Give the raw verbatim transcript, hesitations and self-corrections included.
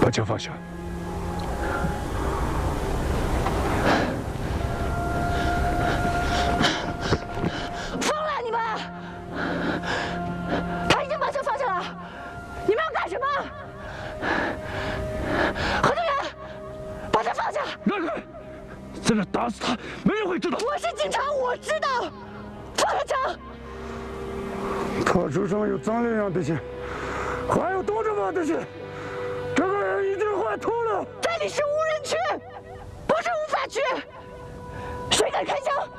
把枪放下。 疯了你们！他已经把枪放下了，你们要干什么？何队员，把他放下！ 让开！在这打死他，没人会知道。 我是警察，我知道。放下枪！ 他手上有脏两样东西，还有多着嘛东西。这个人已经坏透了。 这里是无人区，不是无法区。谁敢开枪？